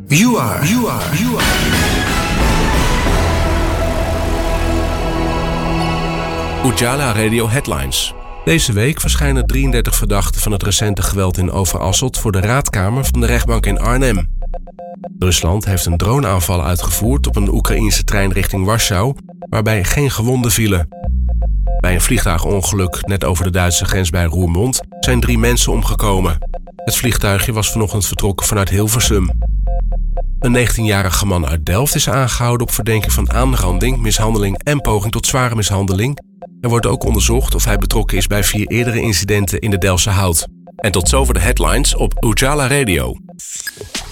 You are. Ujala Radio Headlines. Deze week verschijnen 33 verdachten van het recente geweld in Overasselt voor de raadkamer van de rechtbank in Arnhem. Rusland heeft een droneaanval uitgevoerd op een Oekraïense trein richting Warschau, waarbij geen gewonden vielen. Bij een vliegtuigongeluk net over de Duitse grens bij Roermond zijn 3 mensen omgekomen. Het vliegtuigje was vanochtend vertrokken vanuit Hilversum. Een 19-jarige man uit Delft is aangehouden op verdenking van aanranding, mishandeling en poging tot zware mishandeling. Er wordt ook onderzocht of hij betrokken is bij 4 eerdere incidenten in de Delftse Hout. En tot zover de headlines op Ujala Radio.